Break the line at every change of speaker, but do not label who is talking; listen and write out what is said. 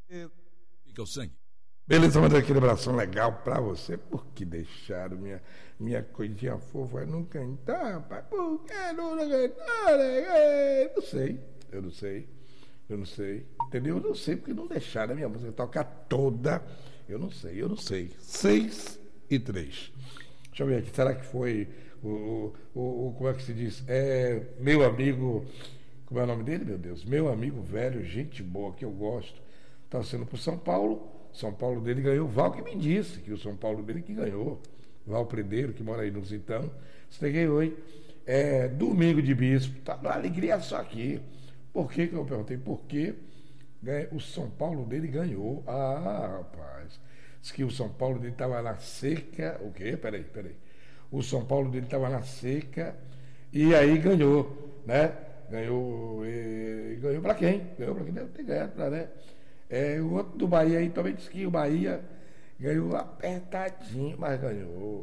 Fica o sangue.
Beleza, manda aquele abração legal pra você. Por que deixaram minha coisinha fofa não cantar? Pai? Por que não cantar? Não sei, eu não sei. Eu não sei, entendeu? Eu não sei porque não deixaram a minha música tocar toda. Eu não sei. 6:03. Deixa eu ver aqui, será que foi como é que se diz? Meu amigo, como é o nome dele, meu Deus? Meu amigo velho, gente boa, que eu gosto. Está sendo pro São Paulo. São Paulo dele ganhou. Val que me disse que o São Paulo dele que ganhou. Val Predeiro, que mora aí no Zitão. Você ganhou, hein? Domingo de Bispo. Tá uma alegria só aqui. Por que eu perguntei? Porque o São Paulo dele ganhou. Ah, rapaz. Diz que o São Paulo dele estava na seca. O quê? Peraí. O São Paulo dele estava na seca e aí ganhou, né? Ganhou para quem? Ganhou para quem deve ter ganhado, né? O outro do Bahia aí também disse que o Bahia ganhou apertadinho, mas ganhou.